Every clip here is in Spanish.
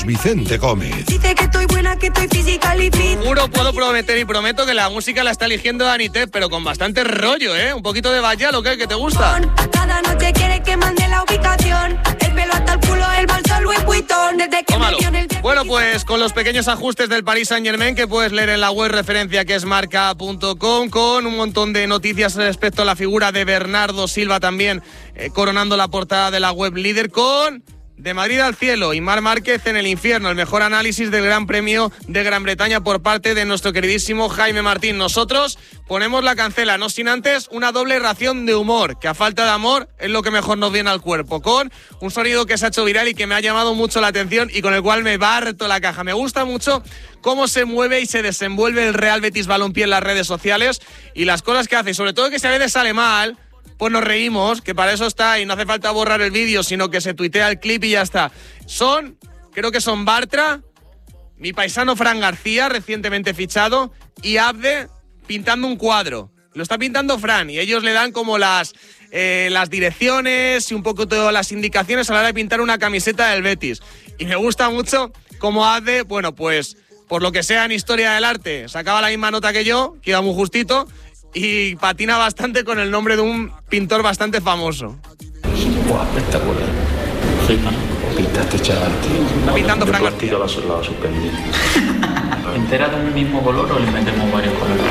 Vicente Gómez. Dice que estoy buena, que estoy física y fit. Juro, puedo prometer y prometo que la música la está eligiendo Dani Tep, pero con bastante rollo, ¿eh? Un poquito de Bayal, ¿o qué? ¿Que te gusta? Cada noche quiere que mande la ubicación. El pelo hasta el culo, el bolso Louis Vuitton. Desde que Tómalo. me dio en el... Bueno, pues con los pequeños ajustes del Paris Saint-Germain que puedes leer en la web referencia que es marca.com, con un montón de noticias respecto a la figura de Bernardo Silva también coronando la portada de la web líder, con De Madrid al cielo y Marc Márquez en el infierno, el mejor análisis del Gran Premio de Gran Bretaña por parte de nuestro queridísimo Jaime Martín. Nosotros ponemos la cancela, no sin antes una doble ración de humor, que a falta de amor es lo que mejor nos viene al cuerpo, con un sonido que se ha hecho viral y que me ha llamado mucho la atención y con el cual me parto la caja. Me gusta mucho cómo se mueve y se desenvuelve el Real Betis Balompié en las redes sociales y las cosas que hace, y sobre todo que si a veces sale mal, pues nos reímos, que para eso está y no hace falta borrar el vídeo, sino que se tuitea el clip y ya está. Creo que son Bartra, mi paisano Fran García, recientemente fichado, y Abde pintando un cuadro. Lo está pintando Fran y ellos le dan como las direcciones y un poco todas las indicaciones a la hora de pintar una camiseta del Betis. Y me gusta mucho cómo Abde, bueno, pues por lo que sea en historia del arte, sacaba la misma nota que yo, que iba muy justito, y patina bastante con el nombre de un pintor bastante famoso. Buah, espectacular. Flipa, ¿no? Pintaste, chaval, tío. Está pintando Fran García. El partido la suspendí. ¿Entera de un mismo color o le metemos varios colores?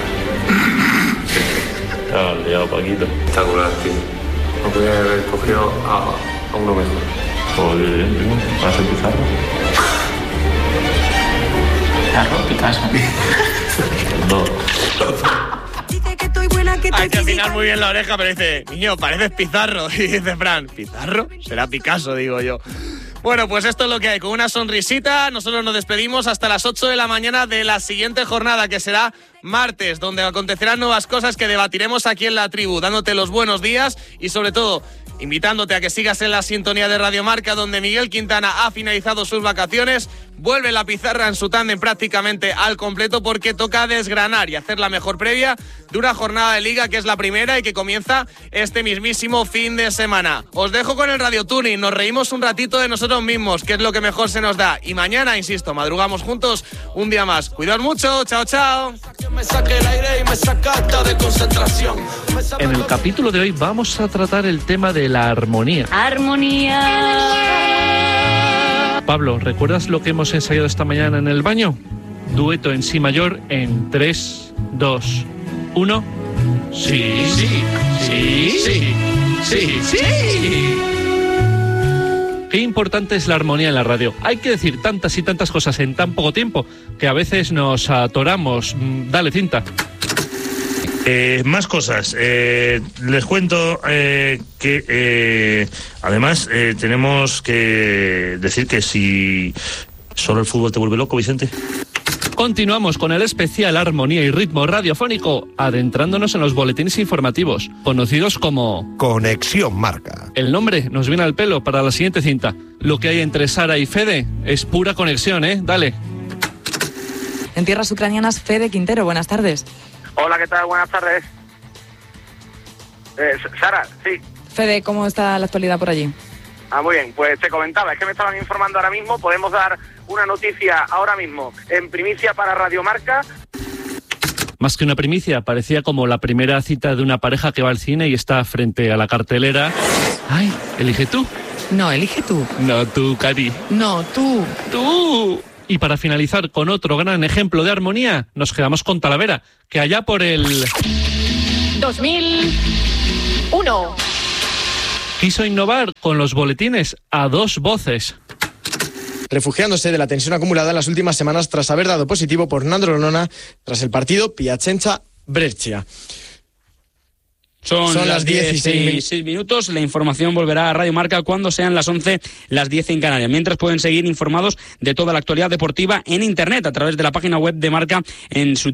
Ah, liado, Paquito. Espectacular, tío. No podía haber cogido a uno mejor. Joder, ¿vas a Pizarro? Pizarro, Picasso. No. Dice que estoy buena, que estoy Hay que física. afinar muy bien la oreja, pero dice, niño, pareces Pizarro. Y dice Fran, ¿Pizarro? Será Picasso, digo yo. Bueno, pues esto es lo que hay. Con una sonrisita, nosotros nos despedimos hasta las 8 de la mañana de la siguiente jornada, que será martes, donde acontecerán nuevas cosas que debatiremos aquí en La Tribu, dándote los buenos días y sobre todo invitándote a que sigas en la sintonía de Radio Marca, donde Miguel Quintana ha finalizado sus vacaciones, vuelve la pizarra en su tándem prácticamente al completo, porque toca desgranar y hacer la mejor previa de una jornada de Liga que es la primera y que comienza este mismísimo fin de semana. Os dejo con el Radio Tuning, nos reímos un ratito de nosotros mismos, que es lo que mejor se nos da, y mañana, insisto, madrugamos juntos un día más. Cuidaos mucho, chao, chao. En el capítulo de hoy vamos a tratar el tema de la armonía. Armonía. Pablo, ¿recuerdas lo que hemos ensayado esta mañana en el baño? Dueto en si mayor en 3, 2, 1. Sí, sí, sí, sí, sí, sí. Qué importante es la armonía en la radio. Hay que decir tantas y tantas cosas en tan poco tiempo que a veces nos atoramos. Dale, cinta. Más cosas. Les cuento que además tenemos que decir que si solo el fútbol te vuelve loco, Vicente. Continuamos con el especial Armonía y Ritmo Radiofónico, adentrándonos en los boletines informativos, conocidos como Conexión Marca. El nombre nos viene al pelo para la siguiente cinta. Lo que hay entre Sara y Fede es pura conexión, ¿eh? Dale. En tierras ucranianas, Fede Quintero, buenas tardes. Hola, ¿qué tal? Buenas tardes. Sara, sí. Fede, ¿cómo está la actualidad por allí? Muy bien, pues te comentaba, es que me estaban informando ahora mismo, podemos dar una noticia ahora mismo, en primicia para Radio Marca. Más que una primicia, parecía como la primera cita de una pareja que va al cine y está frente a la cartelera. ¡Ay, elige tú! No, elige tú. No, tú, Cari. No, tú. ¡Tú! Y para finalizar con otro gran ejemplo de armonía, nos quedamos con Talavera, que allá por el 2001 quiso innovar con los boletines a dos voces. Refugiándose de la tensión acumulada en las últimas semanas tras haber dado positivo por Nandrolona tras el partido Piacenza-Brescia. Son las 16 minutos. La información volverá a Radio Marca cuando sean las 11, las 10 en Canarias. Mientras pueden seguir informados de toda la actualidad deportiva en Internet a través de la página web de Marca en su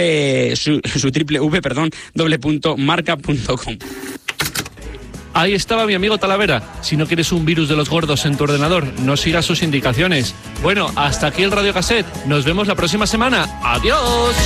www.marca.com. Ahí estaba mi amigo Talavera. Si no quieres un virus de los gordos en tu ordenador, no sigas sus indicaciones. Bueno, hasta aquí el Radio Cassette. Nos vemos la próxima semana. ¡Adiós!